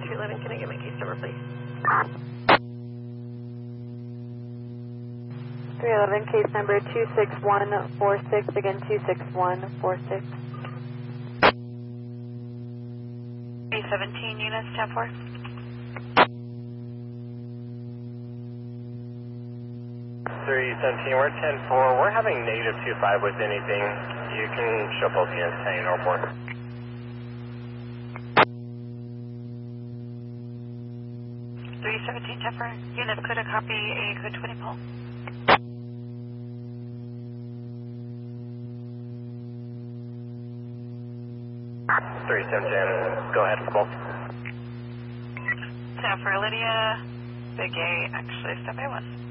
211, can I get my case number, please? 311, case number 26146, again 26146. 317 units, 10-4. 317, we're 10-4. We're having negative 25 with anything. You can show both units 10 or more. 317, 10-4. Units, could I copy a code 20 pulse? Go ahead for both. 10 for Lydia, Big A, actually, step by 1.